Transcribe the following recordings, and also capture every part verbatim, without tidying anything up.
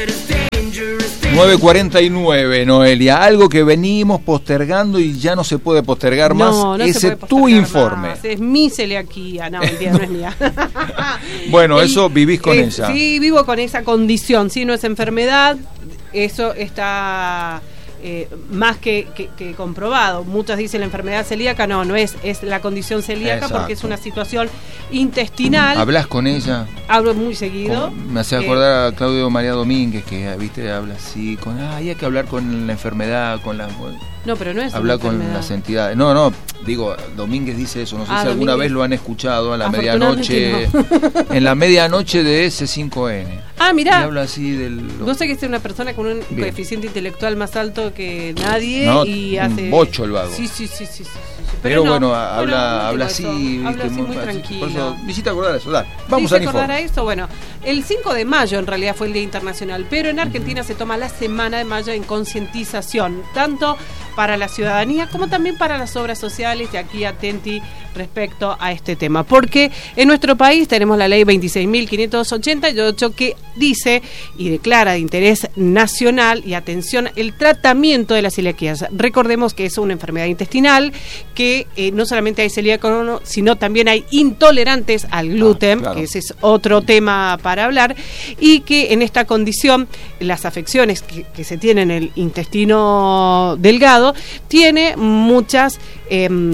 nueve cuarenta y nueve, Noelia, algo que venimos postergando y ya no se puede postergar más. No, no ese se puede tu informe. Más. Es mi celiaquía, no, mentira, no es mía. Bueno, El, eso vivís con eh, ella. Sí, vivo con esa condición, sí, no es enfermedad, eso está eh, más que, que, que comprobado. Muchos dicen la enfermedad celíaca, no, no es, es la condición celíaca. Exacto. Porque es una situación intestinal. ¿Hablas con ella? Hablo muy seguido. Como me hace acordar eh, a Claudio María Domínguez, que viste habla así, con, ah, hay que hablar con la enfermedad, con la... No, pero no es hablar con las entidades. No, no, digo, Domínguez dice eso, no sé ah, si Domínguez. Alguna vez lo han escuchado a la medianoche, no. En la medianoche de ese cinco ene. Ah, mirá. Y habla así del... No sé que es una persona con un Bien. coeficiente intelectual más alto que nadie no, y hace... bocho el vago. Sí, sí, sí, sí, sí. Pero, pero no, bueno, bueno, habla, no habla así, viste, habla así muy, muy tranquilo. Por eso, visita acordar eso, dale. Vamos sí, a acordar a eso. Bueno, el cinco de mayo en realidad fue el Día Internacional, pero en Argentina uh-huh. se toma la Semana de Mayo en concientización, tanto para la ciudadanía como también para las obras sociales, y aquí atenti respecto a este tema, porque en nuestro país tenemos la ley veintiséis mil quinientos ochenta y ocho que dice y declara de interés nacional y atención el tratamiento de las celiaquías. Recordemos que es una enfermedad intestinal, que eh, no solamente hay celíacos, sino también hay intolerantes al gluten, ah, claro. que ese es otro tema para hablar, y que en esta condición las afecciones que, que se tienen en el intestino delgado tiene muchas eh,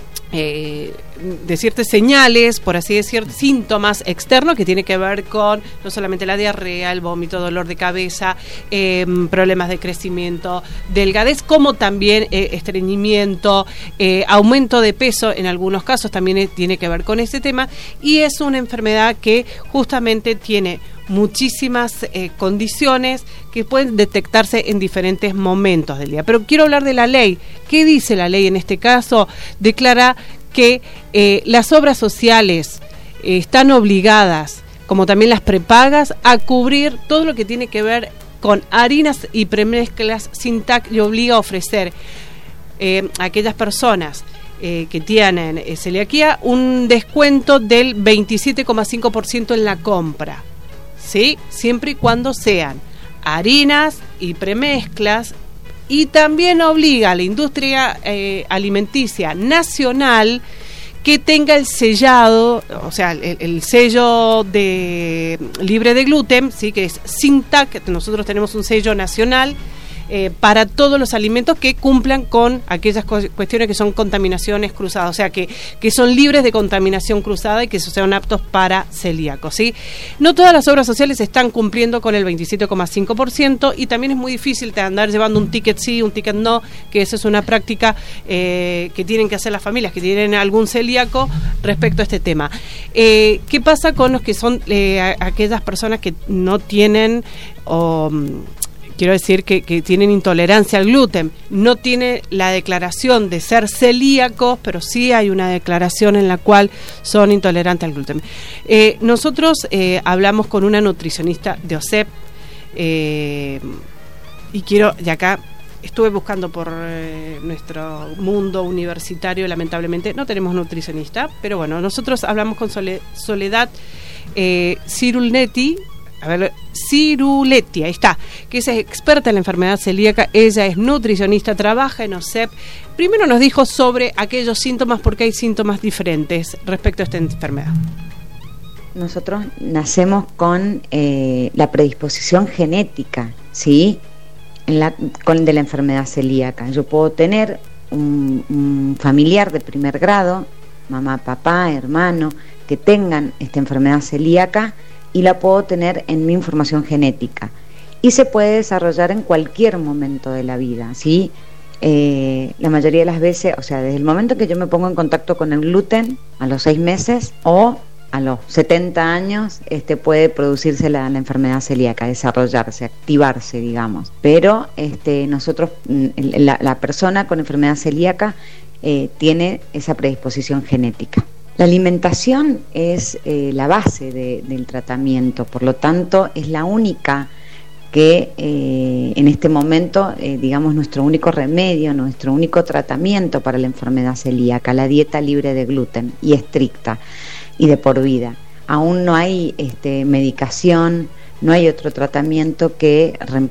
eh, de ciertas señales, por así decir, síntomas externos que tiene que ver con no solamente la diarrea, el vómito, dolor de cabeza, eh, problemas de crecimiento, delgadez, como también eh, estreñimiento, eh, aumento de peso, en algunos casos también eh, tiene que ver con este tema, y es una enfermedad que justamente tiene muchísimas eh, condiciones que pueden detectarse en diferentes momentos del día. Pero quiero hablar de la ley. ¿Qué dice la ley en este caso? Declara que eh, las obras sociales eh, están obligadas, como también las prepagas, a cubrir todo lo que tiene que ver con harinas y premezclas sin T A C, y obliga a ofrecer eh, a aquellas personas eh, que tienen eh, celiaquía un descuento del veintisiete coma cinco por ciento en la compra. ¿Sí? Siempre y cuando sean harinas y premezclas, y también obliga a la industria eh, alimenticia nacional que tenga el sellado, o sea, el, el sello de libre de gluten, sí, que es sin T A C. Nosotros tenemos un sello nacional Eh, para todos los alimentos que cumplan con aquellas co- cuestiones que son contaminaciones cruzadas, o sea, que, que son libres de contaminación cruzada y que sean aptos para celíacos, ¿sí? No todas las obras sociales están cumpliendo con el veintisiete coma cinco por ciento, y también es muy difícil te andar llevando un ticket sí, un ticket no, que esa es una práctica eh, que tienen que hacer las familias que tienen algún celíaco respecto a este tema. Eh, ¿Qué pasa con los que son eh, a, aquellas personas que no tienen o... Quiero decir que, que tienen intolerancia al gluten? No tiene la declaración de ser celíacos, pero sí hay una declaración en la cual son intolerantes al gluten. Eh, nosotros eh, hablamos con una nutricionista de O S E P, eh, y quiero, de acá, estuve buscando por eh, nuestro mundo universitario, lamentablemente no tenemos nutricionista, pero bueno, nosotros hablamos con Sole, Soledad eh, Cirulnetti, A ver, Ciruletti, ahí está, que es experta en la enfermedad celíaca. Ella es nutricionista, trabaja en O S E P. Primero nos dijo sobre aquellos síntomas, porque hay síntomas diferentes respecto a esta enfermedad. Nosotros nacemos con eh, la predisposición genética, ¿sí? En la, con de la enfermedad celíaca. Yo puedo tener un, un familiar de primer grado, mamá, papá, hermano, que tengan esta enfermedad celíaca, y la puedo tener en mi información genética, y se puede desarrollar en cualquier momento de la vida, ¿sí? Eh, la mayoría de las veces, o sea, desde el momento que yo me pongo en contacto con el gluten, a los seis meses o a los setenta años, este, puede producirse la, la enfermedad celíaca, desarrollarse, activarse, digamos. Pero este, nosotros, la, la persona con enfermedad celíaca eh, tiene esa predisposición genética. La alimentación es eh, la base de, del tratamiento, por lo tanto es la única que eh, en este momento, eh, digamos, nuestro único remedio, nuestro único tratamiento para la enfermedad celíaca, la dieta libre de gluten y estricta y de por vida. Aún no hay este, medicación no hay otro tratamiento que